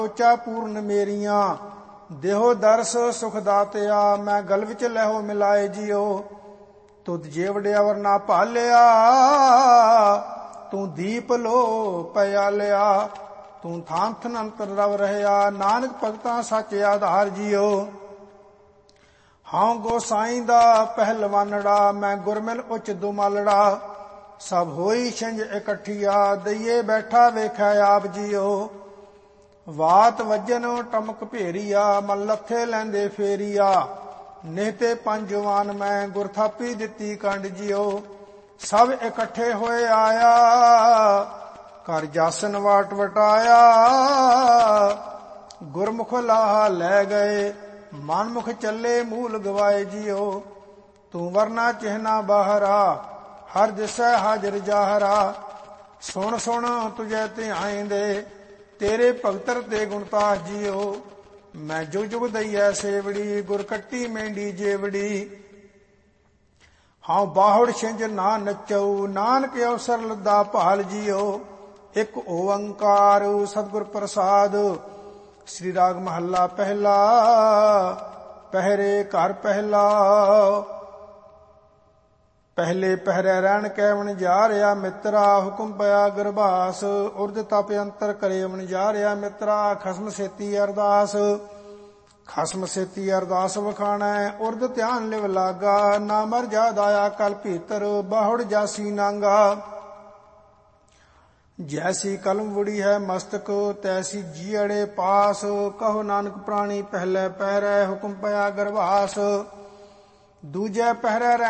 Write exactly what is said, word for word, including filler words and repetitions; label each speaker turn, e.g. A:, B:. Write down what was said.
A: ਸੋਚਾ ਪੂਰਨ ਮੇਰੀਆਂ, ਦੇਹੋ ਦਰਸ ਸੁਖ ਦਾਤਿਆ। ਮੈਂ ਗਲ ਵਿੱਚ ਲਹੋ ਮਿਲਾਏ ਜਿਉ, ਤੁਧ ਜੇਵੜਿਆ ਵਰਨਾ ਭਾਲਿਆ। ਤੂੰ ਦੀਪ ਲੋ ਪਿਆਲਿਆ, ਤੂੰ ਥਾਨ ਥਨ ਅੰਤਰ ਰਵ ਰਹਿਆ। ਨਾਨਕ ਭਗਤਾਂ ਸੱਚ ਆਧਾਰ ਜਿਉ, ਹਾਂ ਗੋਸਾਈਂ ਦਾ ਪਹਿਲਵਾਨੜਾ। ਮੈਂ ਗੁਰਮਿਲ ਉੱਚ ਦੁਮਾਲੜਾ, ਸਭ ਹੋਈ ਛਿੰਝ ਇਕੱਠੀਆ। ਦਈਏ ਬੈਠਾ ਵੇਖਿਆ ਆਪ ਜਿਉ, ਵਾਤ ਵਜਨ ਟਮਕ ਭੇਰੀਆ। ਮਨ ਲੱਥੇ ਲੈਂਦੇ ਫੇਰੀਆ, ਨਿਹਤੇ ਪੰਜ ਜਵਾਨ ਮੈਂ। ਗੁਰ ਥਾਪੀ ਦਿੱਤੀ ਕੰਡ ਜਿਉ, ਸਭ ਇਕੱਠੇ ਹੋਏ ਆਇਆ। ਕਰ ਜਾਸਨ ਵਾਟ ਵਟਾਇਆ, ਗੁਰਮੁਖ ਲਾਹਾ ਲੈ ਗਏ। ਮਨਮੁਖ ਚੱਲੇ ਮੂਲ ਗਵਾਏ ਜਿਉ, ਤੂੰ ਵਰਨਾ ਚਿਹਨਾ ਬਾਹਰਾ। ਹਰ ਦਿਸੈ ਹਾਜ਼ਰ ਜਾਹਰਾ, ਸੁਣ ਸੁਣ ਤੁਝੇ ਧਿਆਇਂਦੇ। ਤੇਰੇ ਭਗਤਰ ਤੇ ਗੁਣਤਾਸ ਜਿਉ, ਮੈਂ ਜੁਗ ਜੁਗ ਦਈਐ ਸੇਵੜੀ। ਗੁਰ ਕੱਟੀ ਮੇਂਢੀ ਜੇਵੜੀ, ਹਾਂ ਬਾਹੁੜ ਛਿੰਝ ਨਾ ਨਚਉ। ਨਾਨਕ ਅਵਸਰ ਲੱਦਾ ਭਾਲ ਜਿਉ, ਇੱਕ ਓੰਕਾਰ ਸਤਿਗੁਰ ਪ੍ਰਸਾਦ। ਸ੍ਰੀ ਰਾਗ ਮਹੱਲਾ ਪਹਿਲਾ। ਪਹਿਰੇ ਘਰ ਪਹਿਲਾ। ਪਹਿਲੇ ਪਹਿਰੇ ਰਹਿਣ ਕੈ ਵਣਜਾਰਿਆ ਮਿੱਤਰਾ। ਹੁਕਮ ਪਿਆ ਗਰਭਾਸ, ਉਰਦ ਤਪ ਅੰਤਰ ਕਰੇ ਵਣਜਾਰਿਆ ਮਿੱਤਰਾ। ਖਸਮ ਸੇਤੀ ਅਰਦਾਸ, ਖਸਮ ਸੇਤੀ ਅਰਦਾਸ ਵਖਾਣੈ। ਉਰਦ ਧਿਆਨ ਲਿਵ ਲਾਗਾ, ਨਾ ਮਰ ਜਾਦ ਆਇਆ ਕਲ ਭੀਤਰ। ਬਾਹੁੜ ਜਾਸੀ ਨਾਂਗਾ, ਜੈਸੀ ਕਲਮ ਵੁੜੀ ਹੈ ਮਸਤਕ। ਤੈਸੀ ਜੀਅੜੇ ਪਾਸ, ਕਹੋ ਨਾਨਕ ਪ੍ਰਾਣੀ ਪਹਿਲੇ ਪਹਿਰੇ। ਹੁਕਮ ਪਿਆ ਗਰਭਾਸ, ਦੂਜੇ ਪਹਿਰੇ